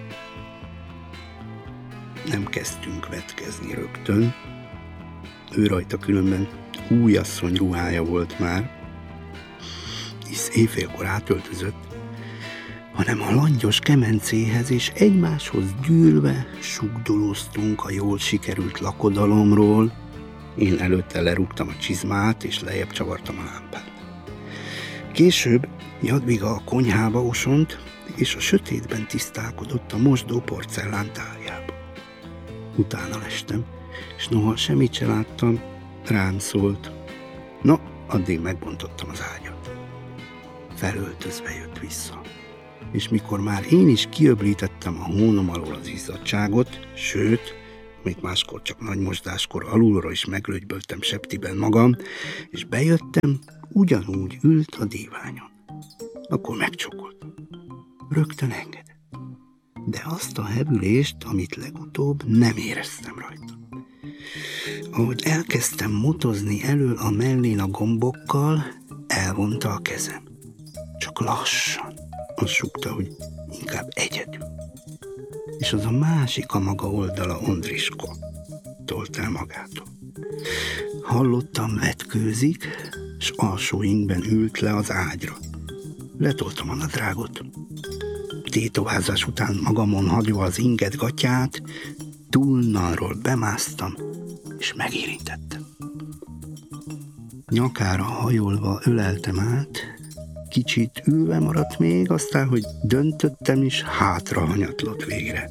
Nem kezdtünk vetkezni rögtön, ő rajta különben újasszony ruhája volt már, hisz éjfélkor átöltözött, hanem a langyos kemencéhez és egymáshoz gyűlve sugdolóztunk a jól sikerült lakodalomról. Én előtte lerúgtam a csizmát, és lejjebb csavartam a lámpát. Később Jadviga a konyhába osont, és a sötétben tisztálkodott a mosdó porcelán táljába. Utána lestem, és noha semmit se láttam, rám szólt. No, addig megbontottam az ágyat. Felöltözve jött vissza. És mikor már én is kiöblítettem a hónom alól az izzadságot, sőt, még máskor csak nagymosdáskor alulról is meglögyböltem septiben magam, és bejöttem, ugyanúgy ült a díványon. Akkor megcsókoltam. Rögtön engedett. De azt a hevülést, amit legutóbb, nem éreztem rajta. Ahogy elkezdtem motozni elől a mellén a gombokkal, elvonta a kezem. Csak lassan. Azt súgta, hogy inkább egyedül. És az a másik a maga oldala Ondriska tolt el magától. Hallottam, vetkőzik, s alsó ingben ült le az ágyra. Letoltam a nadrágot. Tétovázás után magamon hagyva az inget gatyát, túlnalról bemásztam, és megérintettem. Nyakára hajolva öleltem át, kicsit ülve maradt még, aztán, hogy döntöttem is, hátra hanyatlott végre.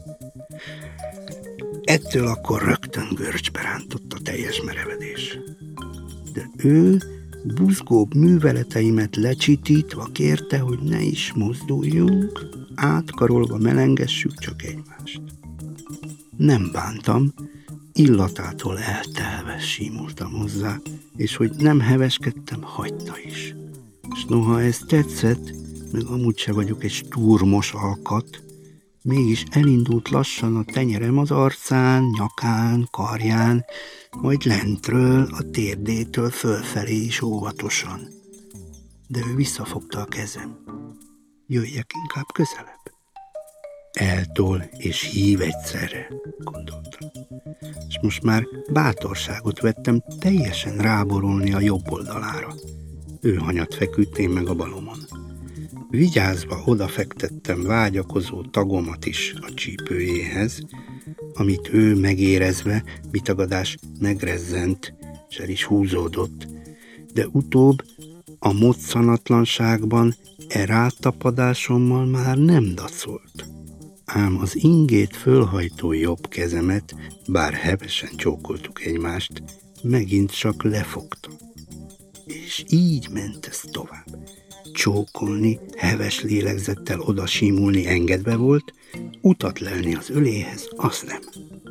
Ettől akkor rögtön görcsbe rántott a teljes merevedés. De ő buzgóbb műveleteimet lecsitítva kérte, hogy ne is mozduljunk, átkarolva melengessük csak egymást. Nem bántam, illatától eltelve símultam hozzá, és hogy nem heveskedtem, hagyta is. És noha ez tetszett, meg amúgy se vagyok egy stúrmos alkat, mégis elindult lassan a tenyerem az arcán, nyakán, karján, majd lentről, a térdétől fölfelé is óvatosan. De ő visszafogta a kezem. Jöjjek inkább közelebb. Eltol és hív egyszerre, gondoltam. És most már bátorságot vettem teljesen ráborulni a jobb oldalára. Ő hanyat feküdt, én meg a balomon. Vigyázva odafektettem vágyakozó tagomat is a csípőjéhez, amit ő megérezve, bitagadás megrezzent, s el is húzódott, de utóbb a moccanatlanságban rátapadásommal már nem dacolt. Ám az ingét fölhajtó jobb kezemet, bár hevesen csókoltuk egymást, megint csak lefogta. És így ment ez tovább. Csókolni, heves lélegzettel odasímulni engedve volt, utat lelni az öléhez, az nem.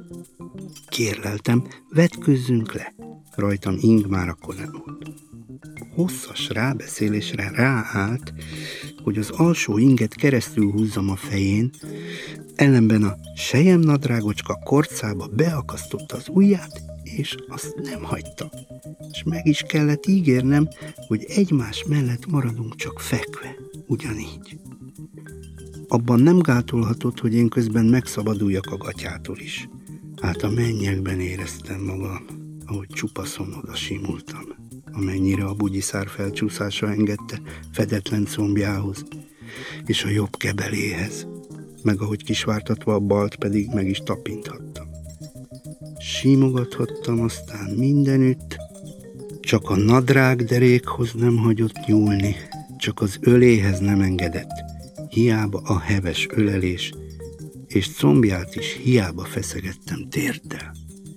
Kérleltem, vetkőzzünk le. Rajtam ing már akkor nem volt. Hosszas rábeszélésre ráállt, hogy az alsó inget keresztül húzzam a fején, ellenben a selyemnadrágocska korcába beakasztotta az ujját, és azt nem hagyta. És meg is kellett ígérnem, hogy egymás mellett maradunk csak fekve, ugyanígy. Abban nem gátolhatott, hogy én közben megszabaduljak a gatyától is. Hát a mennyekben éreztem magam, ahogy csupaszon oda simultam, amennyire a bugyiszár felcsúszása engedte fedetlen combjához, és a jobb kebeléhez, meg ahogy kisvártatva a balt pedig meg is tapinthattam. Simogathattam aztán mindenütt, csak a nadrág derékhoz nem hagyott nyúlni, csak az öléhez nem engedett, hiába a heves ölelés, és combját is hiába feszegettem térddel.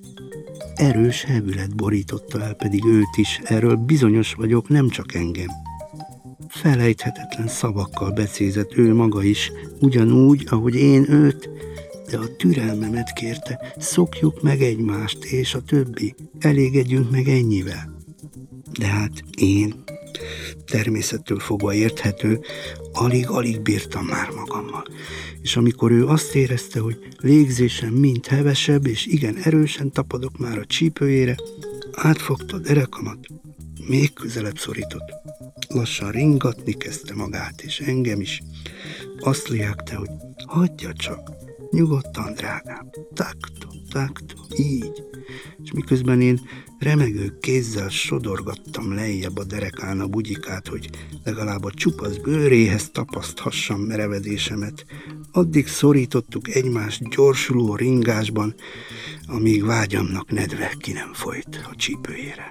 Erős hevület borította el pedig őt is, erről bizonyos vagyok, nem csak engem. Felejthetetlen szavakkal becézett ő maga is, ugyanúgy, ahogy én őt, de a türelmemet kérte, szokjuk meg egymást, és a többi, elégedjünk meg ennyivel. De hát én, természettől fogva érthető, alig-alig bírtam már magammal. És amikor ő azt érezte, hogy légzésem mind hevesebb, és igen erősen tapadok már a csípőjére, átfogta a derekamat, még közelebb szorított. Lassan ringatni kezdte magát, és engem is. Azt liágta, hogy hagyja csak, nyugodtan, drágám, takto, így. És miközben én remegő kézzel sodorgattam lejjebb a derekán a bugyikát, hogy legalább a csupasz bőréhez tapaszthassam merevedésemet, addig szorítottuk egymást gyorsuló ringásban, amíg vágyamnak nedve ki nem folyt a csípőjére.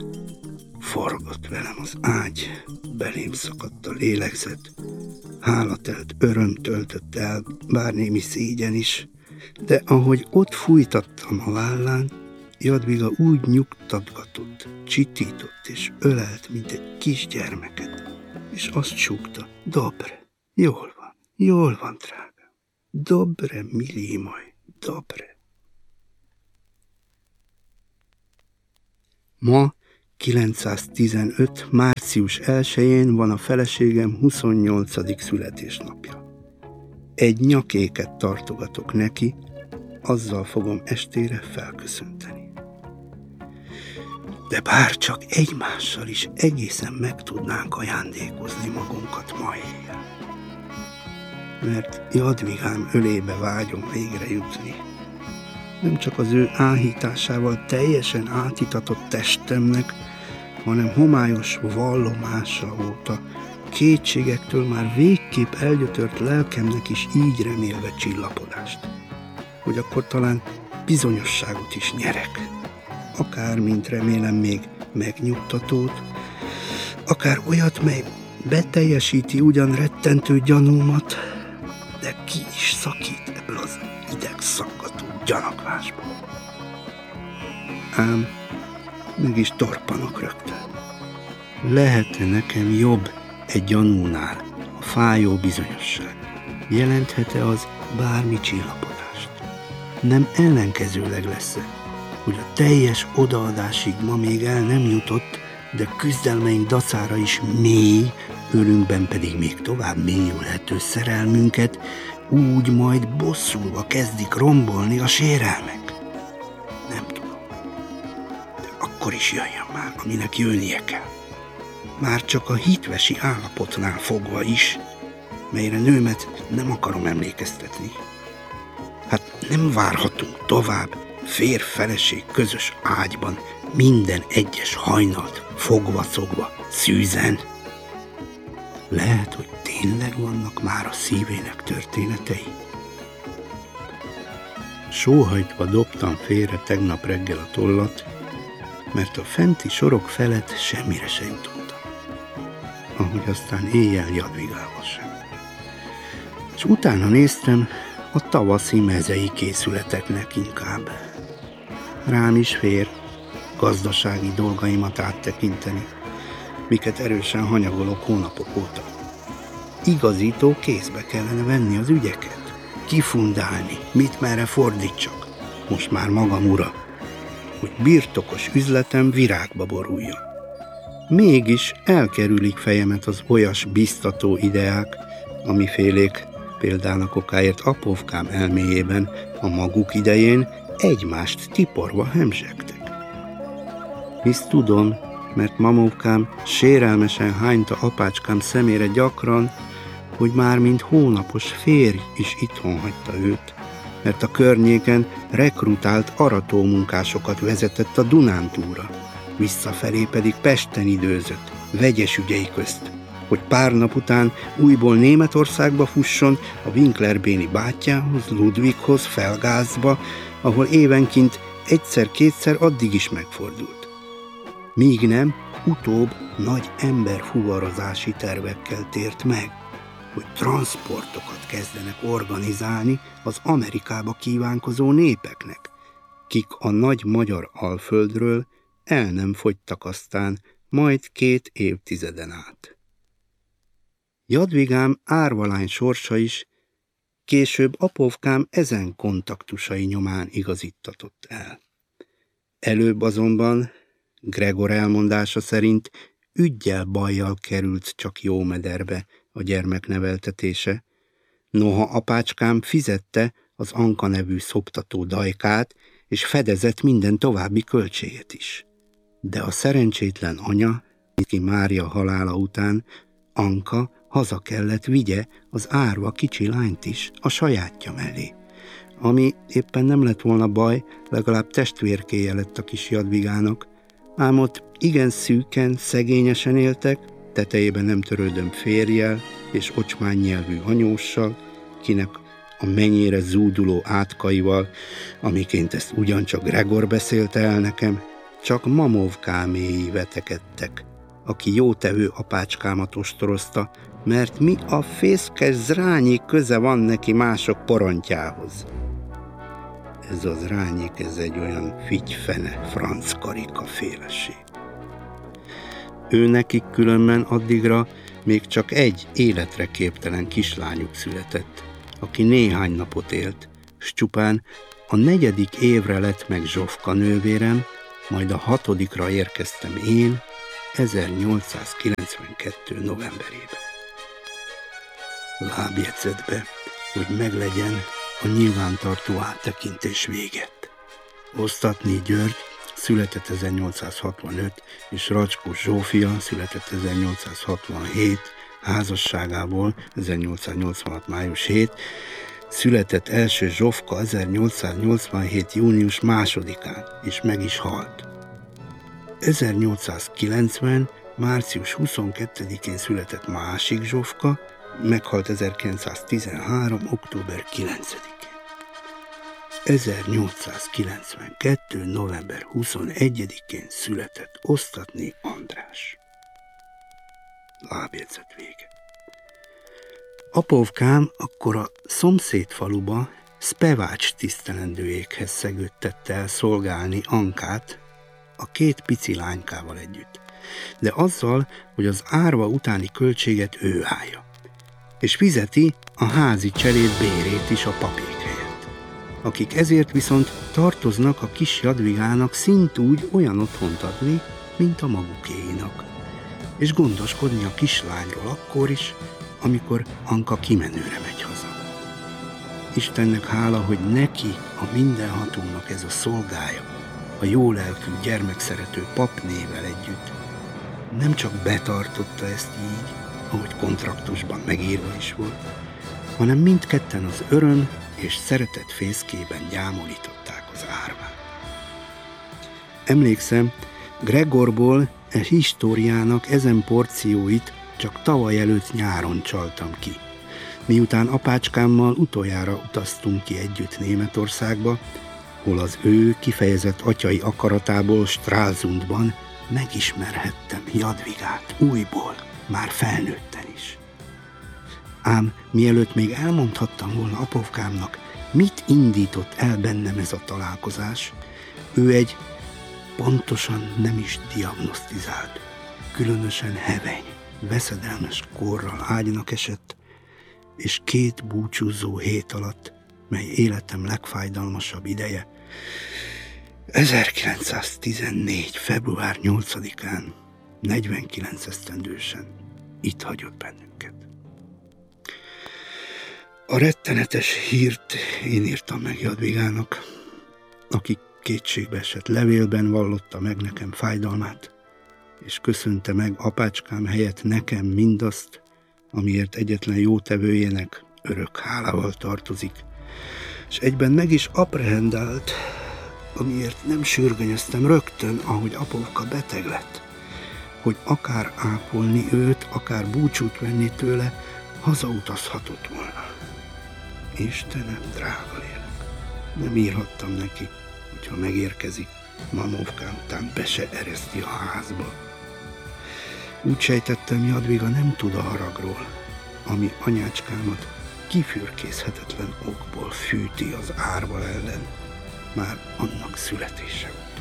Forgott velem az ágy, belém szakadt a lélegzet, hálatelt öröm töltött el, bár némi szégyen is, de ahogy ott fújtattam a vállán, Jadviga úgy nyugtatgatott, csitított és ölelt, mint egy kisgyermeket, és azt súgta, dobre, jól van, drága, dobre, milí moj, dobre. Ma 915. március 1-én van a feleségem 28. születésnapja. Egy nyakéket tartogatok neki, azzal fogom estére felköszönteni. De bár csak egymással is egészen meg tudnánk ajándékozni magunkat ma éjjel. Mert Jadvigám ölébe vágyom végre jutni. Nem csak az ő áhításával teljesen átitatott testemnek, hanem homályos vallomása óta kétségektől már végképp elgyötört lelkemnek is így remélve csillapodást. Hogy akkor talán bizonyosságot is nyerek. Akár, mint remélem, még megnyugtatót, akár olyat, mely beteljesíti ugyan rettentő gyanúmat, de ki is szakít ebből az idegszaggató gyanakvásból. Ám mégis torpanok rögtön. Lehet-e nekem jobb egy gyanúnál a fájó bizonyosság? Jelenthet-e az bármi csillapodást? Nem ellenkezőleg lesz-e, hogy a teljes odaadásig ma még el nem jutott, de küzdelmeink dacára is mély, örünkben pedig még tovább mélyülhető szerelmünket úgy majd bosszulva kezdik rombolni a sérelmek? Nem tudom. De akkor is jöjjön már, aminek jönnie kell. Már csak a hitvesi állapotnál fogva is, melyre nőmet nem akarom emlékeztetni. Hát nem várhatunk tovább férj-feleség közös ágyban minden egyes hajnalt fogva-szogva szűzen. Lehet, hogy tényleg vannak már a szívének történetei. Sóhajtva dobtam félre tegnap reggel a tollat, mert a fenti sorok felett semmire se jutottam. Ahogy aztán éjjel Jadvigával sem. És utána néztem a tavaszi mezei készületeknek inkább. Rám is fér gazdasági dolgaimat áttekinteni, miket erősen hanyagolok hónapok óta. Igazító kézbe kellene venni az ügyeket, kifundálni, mit merre fordítsak, most már magam ura, hogy birtokos üzletem virágba boruljon. Mégis elkerülik fejemet az olyas biztató ideák, amifélék példának okáért Apovkám elméjében a maguk idején egymást tiporva hemzsegtek. Hisz tudom, mert mamókám sérelmesen hányta apácskám szemére gyakran, hogy már mint hónapos férj is itthon hagyta őt, mert a környéken rekrutált aratómunkásokat vezetett a Dunántúlra, visszafelé pedig Pesten időzött, vegyes ügyei közt, hogy pár nap után újból Németországba fusson a Winklerbéni bátyjához, Ludwighoz, Felgászba, ahol évenként egyszer-kétszer addig is megfordult. Míg nem, utóbb nagy emberfuvarozási tervekkel tért meg, hogy transportokat kezdenek organizálni az Amerikába kívánkozó népeknek, kik a nagy magyar Alföldről el nem fogytak aztán majd 2 évtizeden át. Jadvigám árvalány sorsa is később Apovkám ezen kontaktusai nyomán igazíttatott el. Előbb azonban Gregor elmondása szerint üggyel-bajjal került csak jó mederbe a gyermek neveltetése, noha apácskám fizette az Anka nevű szoptató dajkát, és fedezett minden további költséget is. De a szerencsétlen anya, ki Mária halála után, Anka haza kellett vigye az árva kicsi lányt is a sajátja mellé, ami éppen nem lett volna baj, legalább testvérkéje lett a kis Jadvigának, ám ott igen szűken, szegényesen éltek, tetejében nem törődöm férjjel és ocsmány nyelvű anyóssal, kinek a mennyire zúduló átkaival, amiként ezt ugyancsak Gregor beszélte el nekem, csak mamóvkáméi vetekedtek, aki jótevő apácskámat ostorozta, mert mi a fészkes zrányi köze van neki mások porontjához. Ez az zrányik, ez egy olyan figyfene Franz Karika féleség. Ő nekik különben addigra még csak egy életre képtelen kislányuk született, aki néhány napot élt, s csupán a 4. évre lett meg Zsofka nővérem, majd a 6-dikra érkeztem én 1892. novemberében. Lábjegyzetbe, hogy meglegyen a nyilvántartó áttekintés véget. Osztatné György született 1865, és Racskó Zsófia született 1867, házasságából 1886. május 7, született első Zsofka 1887. június 2-án, és meg is halt. 1890. március 22-én született másik Zsofka, meghalt 1913. október 9-én. 1892. november 21-én született Osztatné András. Lábjegyzet vége. Apovkám akkor a szomszéd faluba Szpevács tisztelendőjékhez szegődtette el szolgálni Ankát, a 2 pici lánykával együtt, de azzal, hogy az árva utáni költséget ő állja, és fizeti a házi cseréd bérét is a papék helyett, akik ezért viszont tartoznak a kis Jadvigának szintúgy olyan otthont adni, mint a magukéinak, és gondoskodni a kislányról akkor is, amikor Anka kimenőre megy haza. Istennek hála, hogy neki, a mindenhatónak ez a szolgája, a jólelkű gyermekszerető papnével együtt nem csak betartotta ezt így, ahogy kontraktusban megírva is volt, hanem mindketten az öröm és szeretet fészkében gyámolították az árvát. Emlékszem, Gregorból e históriának ezen porcióit csak tavaly előtt nyáron csaltam ki. Miután apácskámmal utoljára utaztunk ki együtt Németországba, hol az ő kifejezett atyai akaratából Stralsundban megismerhettem Jadvigát újból, már felnőtten is. Ám mielőtt még elmondhattam volna apovkámnak, mit indított el bennem ez a találkozás, ő egy pontosan nem is diagnosztizált, különösen heveny, veszedelmes korral ágynak esett, és 2 búcsúzó hét alatt, mely életem legfájdalmasabb ideje, 1914. február 8-án, 49 esztendősen itt hagyott bennünket. A rettenetes hírt én írtam meg Jadvigának, aki kétségbe esett levélben vallotta meg nekem fájdalmát, és köszönte meg apácskám helyett nekem mindazt, amiért egyetlen jótevőjének örök hálával tartozik, és egyben meg is apprehendált, amiért nem sürgönyöztem rögtön, ahogy apovka beteg lett, hogy akár ápolni őt, akár búcsút venni tőle, hazautazhatott volna. Istenem, drága lélek, nem írhattam neki, hogyha megérkezik, mamovkám után be se ereszti a házba. Úgy sejtettem, Jadviga nem tud a haragról, ami anyácskámat kifürkészhetetlen okból fűti az árva ellen, már annak születése óta.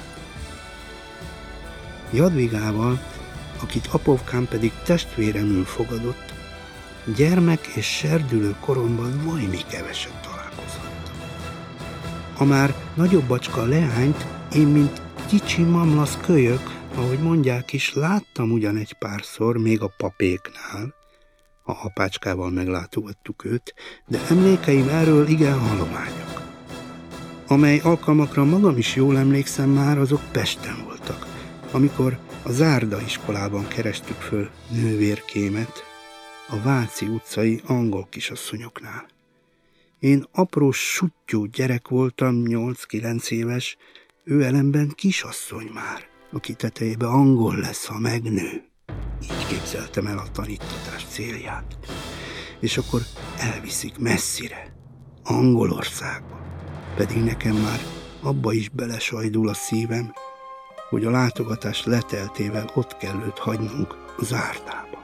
Jadvigával, akit apovkám pedig testvéremül fogadott, gyermek és serdülő koromban vajmi keveset találkozhattam. A már nagyobb bacska leányt én, mint kicsi mamlasz kölyök, ahogy mondják is, láttam ugyan egy párszor még a papéknál, ha apácskával meglátogattuk őt, de emlékeim erről igen halományak. Amely alkalmakra magam is jól emlékszem már, azok Pesten voltak, amikor a Zárda iskolában kerestük föl nővérkémet, a Váci utcai angol kisasszonyoknál. Én apró suttyú gyerek voltam, 8-9 éves, ő ellenben kisasszony már, aki tetejébe angol lesz, ha megnő. Így képzeltem el a tanítatás célját. És akkor elviszik messzire, Angolországba. Pedig nekem már abba is belesajdul a szívem, hogy a látogatás leteltével ott kell őt hagynunk a Zárdába.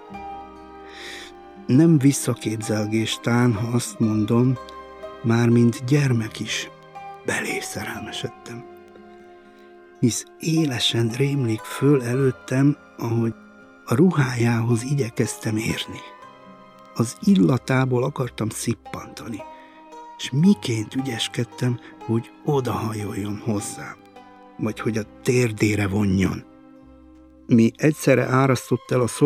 Nem visszaképzelgés tán, ha azt mondom, már mint gyermek is belé szerelmesedtem. Hisz élesen rémlik föl előttem, ahogy a ruhájához igyekeztem érni. Az illatából akartam szippantani, és miként ügyeskedtem, hogy odahajoljon hozzám. vagy hogy a térdére vonjon. Mi egyszerre árasztott el a